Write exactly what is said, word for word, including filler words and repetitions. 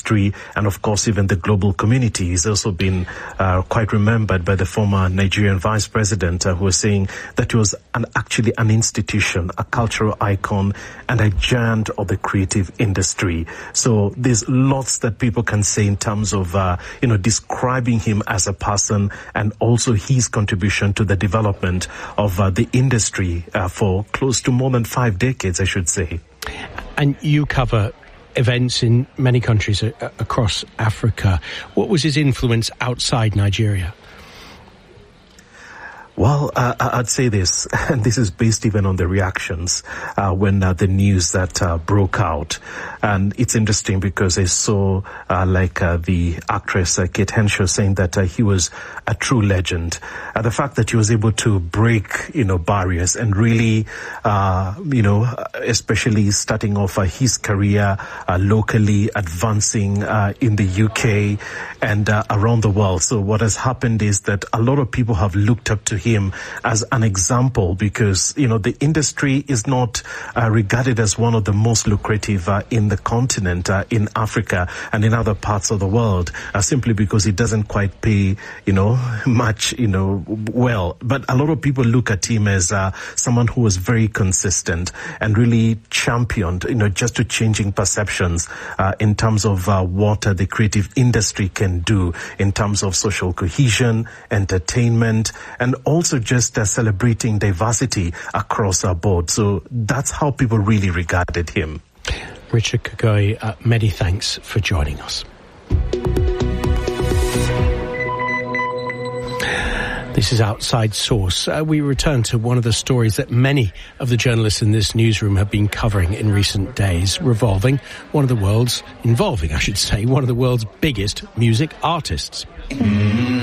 industry and, of course, even the global community. He's also been uh, quite remembered by the former Nigerian vice president uh, who was saying that he was an, actually an institution, a cultural icon, and a giant of the creative industry. So there's lots that people can say in terms of, uh, you know, describing him as a person and also his contribution to the development of uh, the industry uh, for close to more than five decades, I should say. And you cover events in many countries a- across Africa. What was his influence outside Nigeria? Well, uh, I'd say this, and this is based even on the reactions uh, when uh, the news that uh, broke out. And it's interesting because I saw, uh, like uh, the actress uh, Kate Henshaw saying that uh, he was a true legend. Uh, the fact that he was able to break, you know, barriers and really, uh, you know, especially starting off uh, his career uh, locally, advancing uh, in the U K and uh, around the world. So what has happened is that a lot of people have looked up to him as an example because, you know, the industry is not uh, regarded as one of the most lucrative uh, in the continent, uh, in Africa and in other parts of the world, uh, simply because it doesn't quite pay, you know, much, you know, well. But a lot of people look at him as uh, someone who was very consistent and really championed, you know, just to changing perceptions uh, in terms of uh, what uh, the creative industry can do in terms of social cohesion, entertainment, and also just uh, celebrating diversity across our board. So that's how people really regarded him. Richard Kagoi, uh, many thanks for joining us. This is Outside Source. Uh, we return to one of the stories that many of the journalists in this newsroom have been covering in recent days, revolving one of the world's, involving, I should say, one of the world's biggest music artists. Mm.